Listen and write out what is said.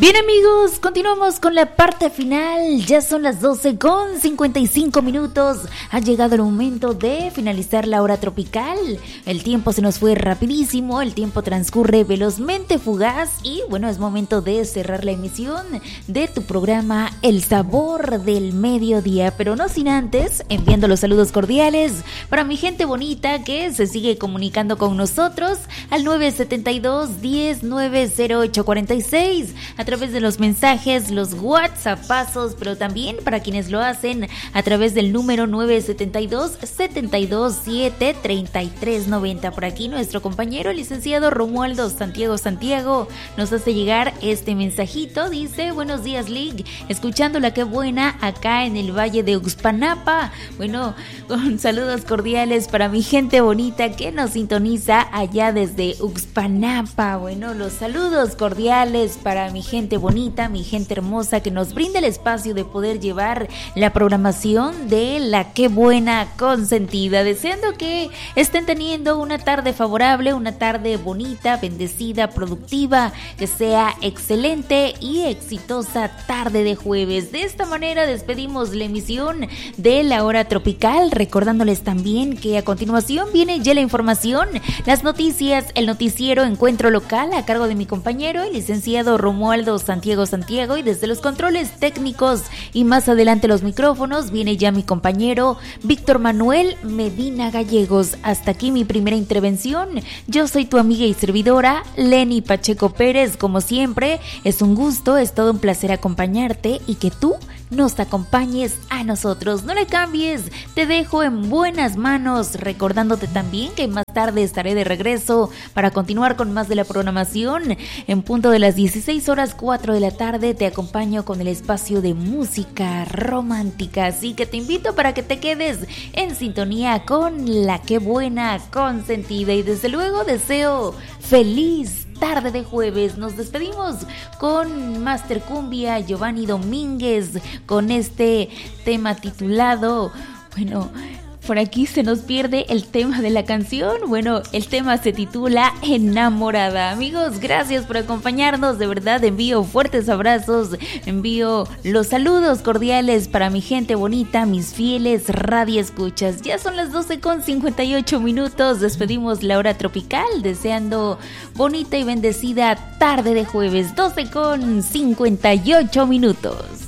Bien amigos, continuamos con la parte final. Ya son las 12:55. Ha llegado el momento de finalizar la hora tropical. El tiempo se nos fue rapidísimo, el tiempo transcurre velozmente, fugaz. Y bueno, es momento de cerrar la emisión de tu programa El Sabor del Mediodía. Pero no sin antes, enviando los saludos cordiales para mi gente bonita que se sigue comunicando con nosotros al 972-10-90846. A través de los mensajes, los WhatsAppazos, pero también para quienes lo hacen a través del número 972-727-3390. Por aquí nuestro compañero el licenciado Romualdo Santiago nos hace llegar este mensajito. Dice: buenos días Lig, escuchándola, qué buena acá en el Valle de Uxpanapa. Bueno, con saludos cordiales para mi gente bonita que nos sintoniza allá desde Uxpanapa. Bueno, los saludos cordiales para mi gente bonita, mi gente hermosa que nos brinda el espacio de poder llevar la programación de la Qué Buena Consentida, deseando que estén teniendo una tarde favorable, una tarde bonita, bendecida, productiva, que sea excelente y exitosa tarde de jueves. De esta manera despedimos la emisión de la hora tropical, recordándoles también que a continuación viene ya la información, las noticias, el noticiero Encuentro Local a cargo de mi compañero el licenciado Romualdo Santiago, y desde los controles técnicos y más adelante los micrófonos viene ya mi compañero Víctor Manuel Medina Gallegos. Hasta aquí mi primera intervención. Yo soy tu amiga y servidora Leni Pacheco Pérez. Como siempre, es un gusto, es todo un placer acompañarte y que tú nos acompañes a nosotros. No le cambies, te dejo en buenas manos, recordándote también que más tarde estaré de regreso para continuar con más de la programación. En punto de las 16:04 de la tarde te acompaño con el espacio de música romántica, así que te invito para que te quedes en sintonía con la Qué Buena Consentida, y desde luego deseo feliz tarde de jueves. Nos despedimos con Master Cumbia Giovanni Domínguez con este tema titulado, bueno, por aquí se nos pierde el tema de la canción. Bueno, el tema se titula Enamorada. Amigos, gracias por acompañarnos. De verdad, envío fuertes abrazos, envío los saludos cordiales para mi gente bonita, mis fieles radioescuchas. Ya son las 12:58. Despedimos la hora tropical, deseando bonita y bendecida tarde de jueves. 12:58.